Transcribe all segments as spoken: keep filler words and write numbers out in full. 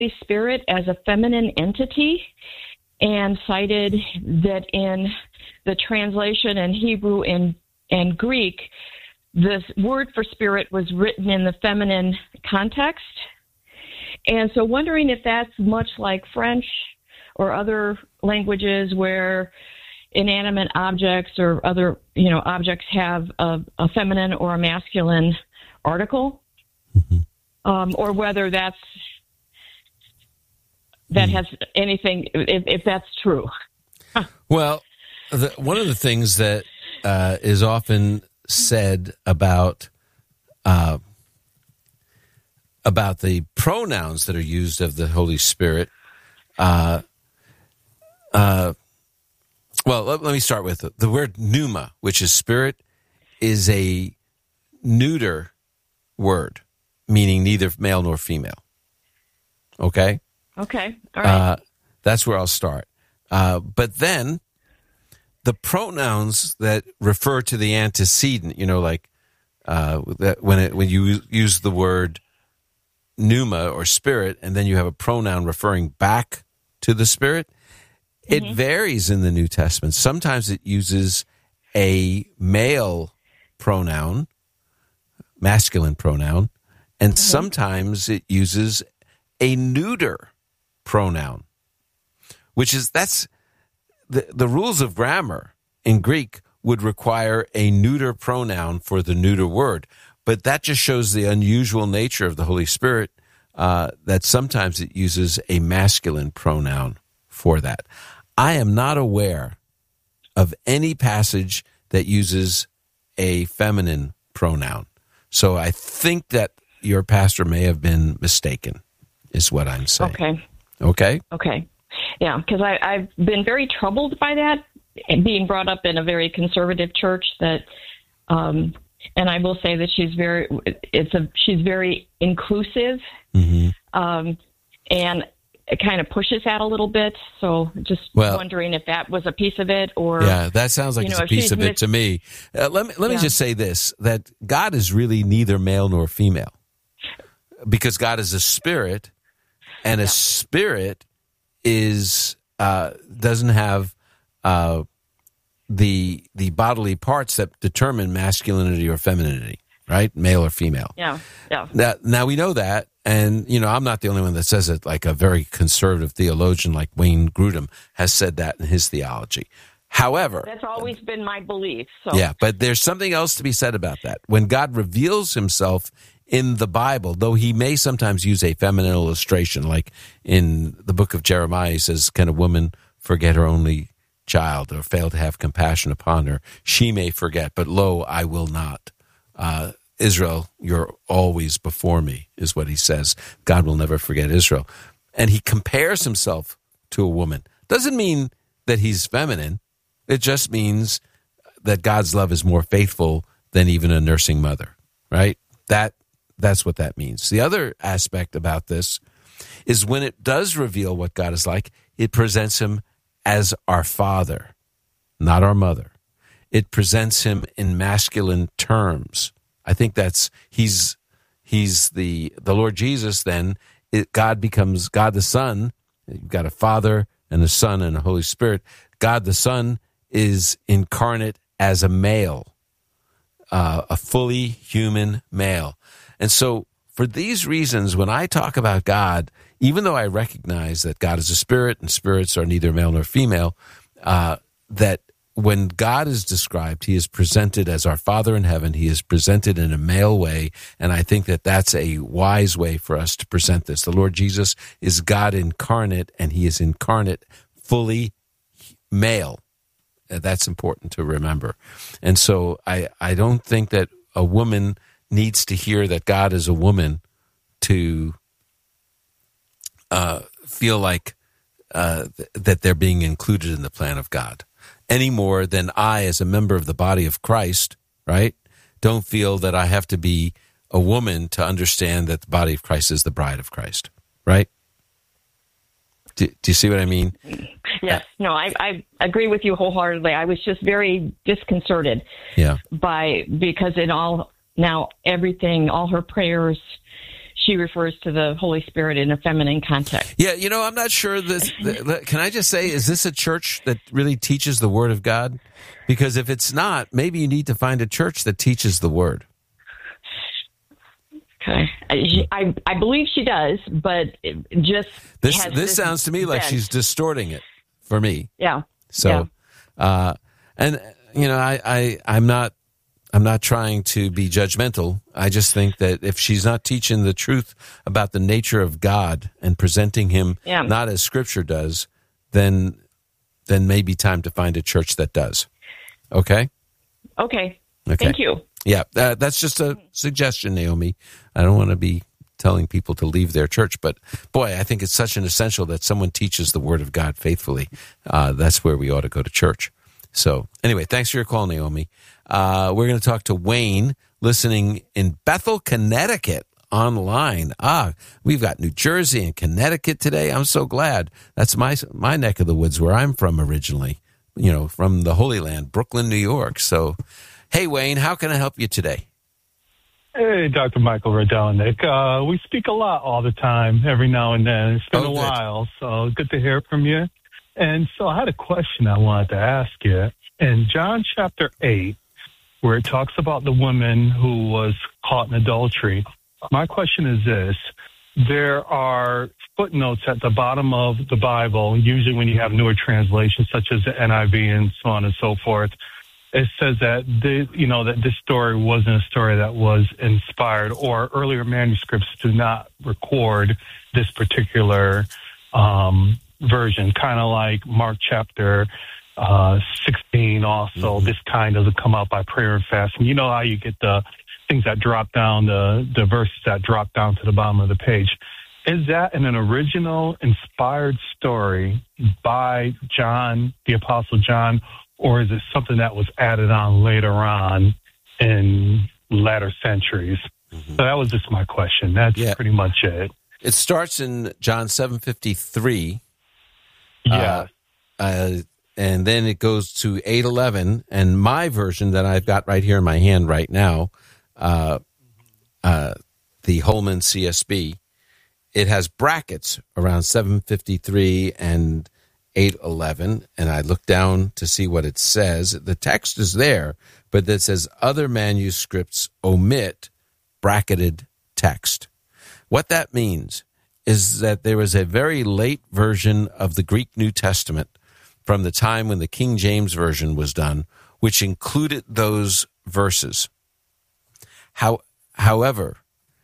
Holy Spirit as a feminine entity and cited that in the translation in Hebrew and, and Greek, the word for spirit was written in the feminine context. And so wondering if that's much like French or other languages where inanimate objects or other, you know, objects have a, a feminine or a masculine article, mm-hmm. um, or whether that's that mm. has anything, if, if that's true. Huh. Well, the, one of the things that uh, is often said about uh, about the pronouns that are used of the Holy Spirit. Uh, uh, well, let, let me start with it. The word pneuma, which is spirit, is a neuter word, meaning neither male nor female. Okay? Okay, all right. Uh, that's where I'll start. Uh, but then the pronouns that refer to the antecedent, you know, like uh, that when it, when you use the word pneuma or spirit, and then you have a pronoun referring back to the spirit, mm-hmm. it varies in the New Testament. Sometimes it uses a male pronoun, masculine pronoun, and mm-hmm. sometimes it uses a neuter pronoun, which is, that's the, the rules of grammar in Greek would require a neuter pronoun for the neuter word. But that just shows the unusual nature of the Holy Spirit, uh, that sometimes it uses a masculine pronoun for that. I am not aware of any passage that uses a feminine pronoun. So I think that your pastor may have been mistaken, is what I'm saying. Okay. Okay? Okay. Yeah, because I've been very troubled by that, being brought up in a very conservative church that... Um, And I will say that she's very, it's a, she's very inclusive, mm-hmm. um, and it kind of pushes that a little bit. So just well, wondering if that was a piece of it, or yeah, that sounds like it's know, a piece of it to me. Uh, let me let me yeah. just say this: that God is really neither male nor female, because God is a spirit, and a yeah. spirit is uh, doesn't have. Uh, the the bodily parts that determine masculinity or femininity, right? Male or female. Yeah, yeah. Now, now we know that, and, you know, I'm not the only one that says it. Like a very conservative theologian like Wayne Grudem has said that in his theology. However... That's always been my belief. So. Yeah, but there's something else to be said about that. When God reveals himself in the Bible, though he may sometimes use a feminine illustration, like in the book of Jeremiah, he says, can a woman forget her only child or fail to have compassion upon her? She may forget, but lo, I will not. Uh, Israel, you're always before me, is what he says. God will never forget Israel. And he compares himself to a woman. Doesn't mean that he's feminine. It just means that God's love is more faithful than even a nursing mother, right? That that's what that means. The other aspect about this is when it does reveal what God is like, it presents him as our father, not our mother. It presents him in masculine terms. I think that's, he's he's the the Lord Jesus then. It, God becomes God the Son. You've got a Father and a Son and a Holy Spirit. God the Son is incarnate as a male, uh, a fully human male. And so for these reasons, when I talk about God, even though I recognize that God is a spirit and spirits are neither male nor female, uh, that when God is described, he is presented as our Father in heaven. He is presented in a male way, and I think that that's a wise way for us to present this. The Lord Jesus is God incarnate, and he is incarnate fully male. That's important to remember. And so I, I don't think that a woman needs to hear that God is a woman to uh, feel like uh, th- that they're being included in the plan of God, any more than I, as a member of the body of Christ, right, don't feel that I have to be a woman to understand that the body of Christ is the bride of Christ, right? Do, do you see what I mean? Yes. No, I, I agree with you wholeheartedly. I was just very disconcerted yeah. by, because in all, now everything, all her prayers, she refers to the Holy Spirit in a feminine context. Yeah, you know, I'm not sure this. Can I just say, is this a church that really teaches the Word of God? Because if it's not, maybe you need to find a church that teaches the Word. Okay, I I believe she does, but it just this has this, this sounds to me like she's distorting it for me. Yeah. So, yeah. Uh, and you know, I, I I'm not I'm not trying to be judgmental. I just think that if she's not teaching the truth about the nature of God and presenting Him yeah. not as Scripture does, then then maybe time to find a church that does. Okay. Okay. Okay. Thank you. Yeah, uh, that's just a suggestion, Naomi. I don't want to be telling people to leave their church, but boy, I think it's such an essential that someone teaches the Word of God faithfully. Uh, that's where we ought to go to church. So anyway, thanks for your call, Naomi. Uh, we're going to talk to Wayne, listening in Bethel, Connecticut, online. Ah, we've got New Jersey and Connecticut today. I'm so glad. That's my my neck of the woods where I'm from originally, you know, from the Holy Land, Brooklyn, New York. So, hey, Wayne, how can I help you today? Hey, Doctor Michael Rydelnik. Uh, we speak a lot all the time, every now and then. It's been oh, a good. while, so good to hear from you. And so I had a question I wanted to ask you. In John chapter eight, where it talks about the woman who was caught in adultery, my question is this. There are footnotes at the bottom of the Bible, usually when you have newer translations, such as the N I V and so on and so forth. It says that the, you know that this story wasn't a story that was inspired, or earlier manuscripts do not record this particular um, version. Kind of like Mark chapter uh, sixteen. Also, mm-hmm. This kind doesn't come out by prayer and fasting. You know how you get the things that drop down, the the verses that drop down to the bottom of the page. Is that an original, inspired story by John, the Apostle John? Or is it something that was added on later on in latter centuries? Mm-hmm. So that was just my question. That's yeah. pretty much it. It starts in John seven fifty-three. Yeah. Uh, uh, and then it goes to eight eleven. And my version that I've got right here in my hand right now, uh, uh, the Holman C S B, it has brackets around seven fifty-three and eight eleven, and I look down to see what it says. The text is there, but it says other manuscripts omit bracketed text. What that means is that there was a very late version of the Greek New Testament from the time when the King James Version was done, which included those verses. How, however,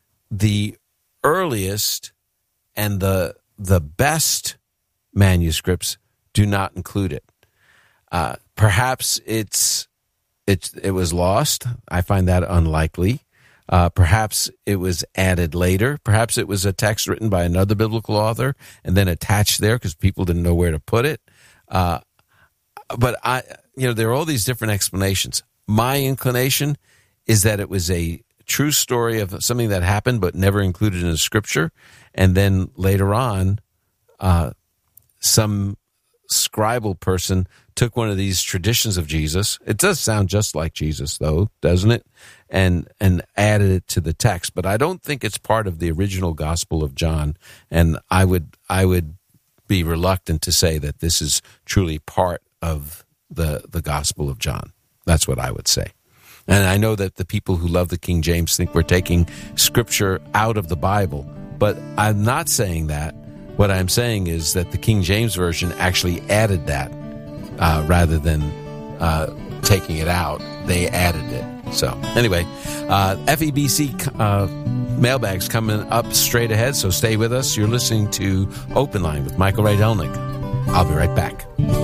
the earliest and the the best manuscripts do not include it. Uh, perhaps it's it's it was lost. I find that unlikely. Uh, perhaps it was added later. Perhaps it was a text written by another biblical author and then attached there because people didn't know where to put it. Uh, but I, you know, there are all these different explanations. My inclination is that it was a true story of something that happened but never included in the scripture, and then later on, uh, some scribal person took one of these traditions of Jesus. It does sound just like Jesus, though, doesn't it? And and added it to the text. But I don't think it's part of the original Gospel of John. And I would I would be reluctant to say that this is truly part of the the Gospel of John. That's what I would say. And I know that the people who love the King James think we're taking Scripture out of the Bible. But I'm not saying that. What I'm saying is that the King James Version actually added that uh, rather than uh, taking it out. They added it. So anyway, uh, F E B C uh, mailbags coming up straight ahead, so stay with us. You're listening to Open Line with Michael Rydelnik. I'll be right back.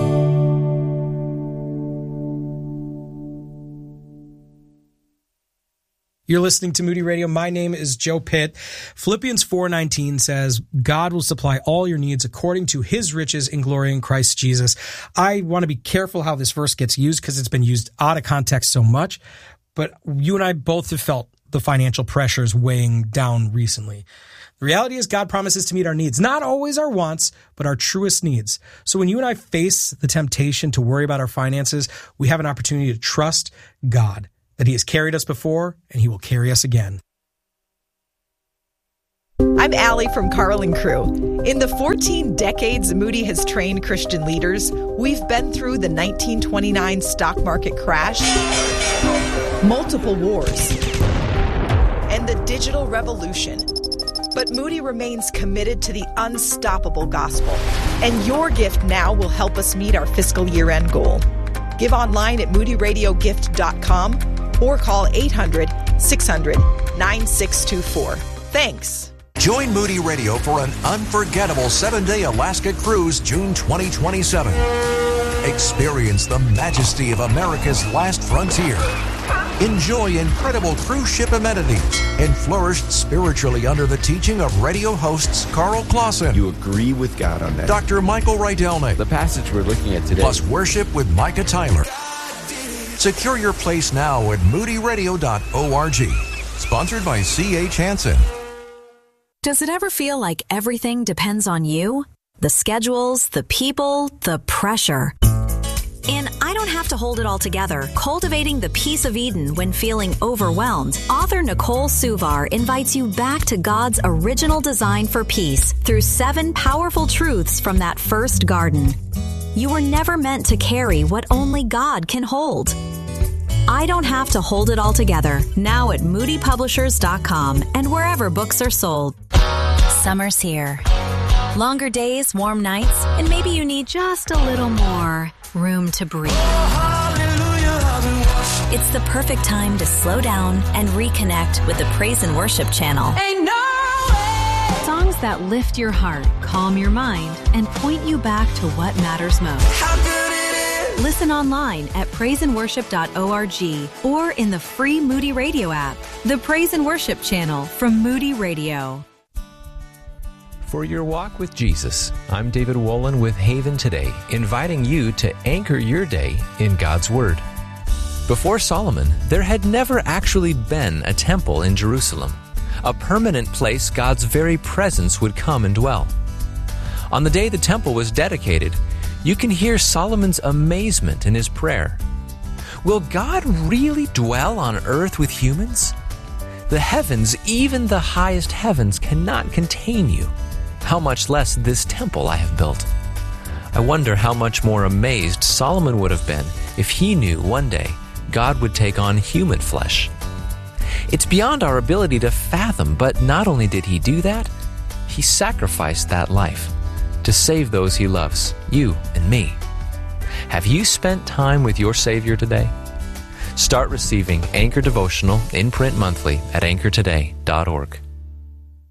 You're listening to Moody Radio. My name is Joe Pitt. Philippians four nineteen says, God will supply all your needs according to his riches in glory in Christ Jesus. I want to be careful how this verse gets used because it's been used out of context so much. But you and I both have felt the financial pressures weighing down recently. The reality is God promises to meet our needs, not always our wants, but our truest needs. So when you and I face the temptation to worry about our finances, we have an opportunity to trust God, that he has carried us before and he will carry us again. I'm Allie from Carl and Crew. In the fourteen decades Moody has trained Christian leaders, we've been through the nineteen twenty-nine stock market crash, multiple wars, and the digital revolution. But Moody remains committed to the unstoppable gospel, and your gift now will help us meet our fiscal year-end goal. Give online at moody radio gift dot com or call eight hundred, six hundred, nine six two four. Thanks. Join Moody Radio for an unforgettable seven-day Alaska cruise June twenty twenty-seven. Experience the majesty of America's last frontier. Enjoy incredible cruise ship amenities and flourish spiritually under the teaching of radio hosts Carl Clausen. You agree with God on that. Doctor Michael Rydelnik. The passage we're looking at today. Plus worship with Micah Tyler. Secure your place now at moody radio dot org. Sponsored by C H Hansen. Does it ever feel like everything depends on you? The schedules, the people, the pressure. In I Don't Have to Hold It All Together, Cultivating the Peace of Eden When Feeling Overwhelmed, author Nicole Suvar invites you back to God's original design for peace through seven powerful truths from that first garden. You were never meant to carry what only God can hold. I Don't Have to Hold It All Together, now at moody publishers dot com and wherever books are sold. Summer's here. Longer days, warm nights, and maybe you need just a little more room to breathe. It's the perfect time to slow down and reconnect with the Praise and Worship channel. Ain't no way. Songs that lift your heart, calm your mind, and point you back to what matters most. How good it is. Listen online at praise and worship dot org or in the free Moody Radio app. The Praise and Worship channel from Moody Radio. For your walk with Jesus, I'm David Wolin with Haven Today, inviting you to anchor your day in God's Word. Before Solomon, there had never actually been a temple in Jerusalem, a permanent place God's very presence would come and dwell. On the day the temple was dedicated, you can hear Solomon's amazement in his prayer. Will God really dwell on earth with humans? The heavens, even the highest heavens, cannot contain you. How much less this temple I have built. I wonder how much more amazed Solomon would have been if he knew one day God would take on human flesh. It's beyond our ability to fathom, but not only did he do that, he sacrificed that life to save those he loves, you and me. Have you spent time with your Savior today? Start receiving Anchor Devotional in print monthly at anchor today dot org.